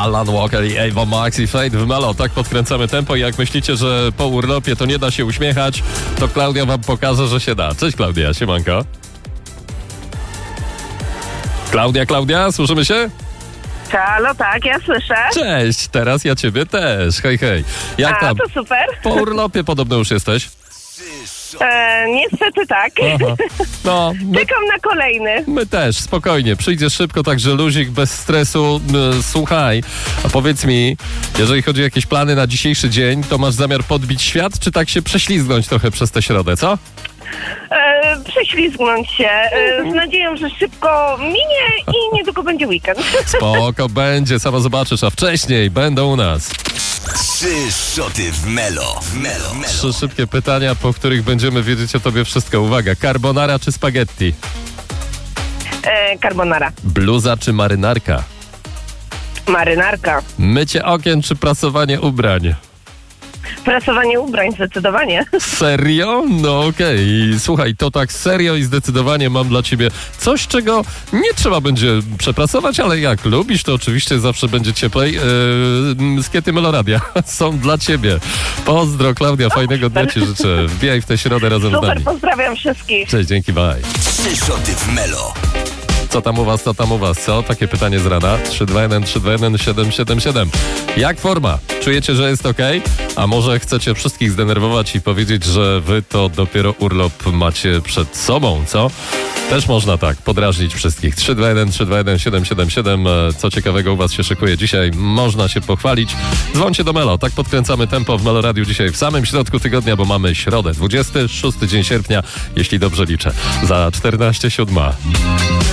Alan Walker i Ava Max i Fade w Melo. Tak podkręcamy tempo i jak myślicie, że po urlopie to nie da się uśmiechać, to Klaudia wam pokaże, że się da. Cześć Klaudia, siemanko. Klaudia, słyszymy się? Halo, tak, ja słyszę. Cześć, teraz ja ciebie też. Hej. Jak tam? To super. Po urlopie podobno już jesteś? Niestety tak. Aha. No, Czekam na kolejny. my też, spokojnie. Przyjdziesz szybko, także luzik, bez stresu. Słuchaj, a powiedz mi, jeżeli chodzi o jakieś plany na dzisiejszy dzień, to masz zamiar podbić świat, czy tak się prześlizgnąć trochę przez tę środę, co? Prześlizgnąć się z nadzieją, że szybko minie i niedługo będzie weekend. Spoko będzie, sama zobaczysz, a wcześniej będą u nas 3 szoty w Melo. 3 szybkie pytania, po których będziemy wiedzieć o tobie wszystko. Uwaga, carbonara czy spaghetti? Carbonara. Bluza czy marynarka? Marynarka. Mycie okien czy prasowanie ubrań? Prasowanie ubrań zdecydowanie. Serio? No okej. Słuchaj, to tak serio i zdecydowanie mam dla ciebie coś, czego nie trzeba będzie przeprasować, ale jak lubisz, to oczywiście zawsze będzie cieplej. Skiety Meloradia są dla ciebie. Pozdro, Klaudia, fajnego dnia ci życzę. Wbijaj w tę środę razem z Super, nami. pozdrawiam wszystkich. Cześć, dzięki, bye. 3 szoty w Melo. Co tam u was, co? Takie pytanie z rana. 321 777. Jak forma? Czujecie, że jest okej? A może chcecie wszystkich zdenerwować i powiedzieć, że wy to dopiero urlop macie przed sobą, co? Też można tak podrażnić wszystkich. 321 777. Co ciekawego u was się szykuje dzisiaj? Można się pochwalić. Dzwońcie do Melo. Tak podkręcamy tempo w Melo Radiu dzisiaj w samym środku tygodnia, bo mamy środę, 26 dzień sierpnia, jeśli dobrze liczę. Za 14:07.